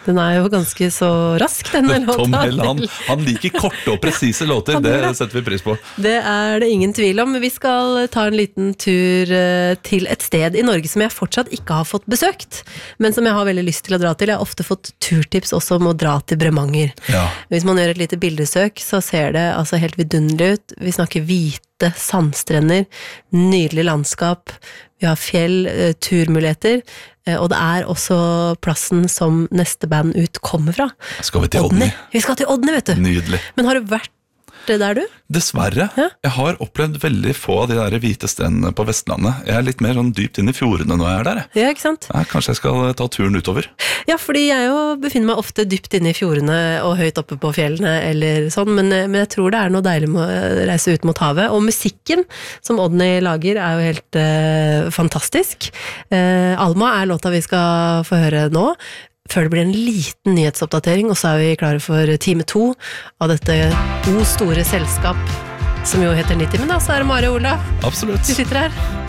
Den jo ganske så rask, denne låta. Tom Hell, han liker korte og presise låter, det setter vi pris på. Det det ingen tvil om. Vi skal ta en liten tur til et sted i Norge som jeg fortsatt ikke har fått besøkt, men som jeg har veldig lyst til å dra til. Jeg har ofte fått turtips også om å dra til Bremanger. Ja. Hvis man gjør et lite bildesøk, så ser det altså helt vidunderlig ut. Vi snakker hvite sandstrender, nydelig landskap, vi har fjell, turmuligheter, og det også plassen som neste band ut kommer fra. Skal vi til Odny? Vi skal til Odny, vet du. Nydelig. Men har du vært der du? Dessverre. Ja. Jeg har opplevd veldig få av de der hvite strendene på Vestlandet. Jeg litt mer sånn dypt inn i fjordene når jeg der. Ja, ikke sant? Ja, kanskje jeg skal ta turen utover. Ja, fordi jeg jo befinner meg ofte dypt inne i fjordene og høyt oppe på fjellene eller sånn, men jeg tror det noe deilig med å reise ut mot havet. Og musikken som Odny lager jo helt fantastisk. Alma låta vi skal få høre nå. Før det blir en liten nyhetsoppdatering, og så vi klare for time 2 av dette store selskap, som jo heter 90, men da så det Mari og Olav. Absolutt. Vi sitter her.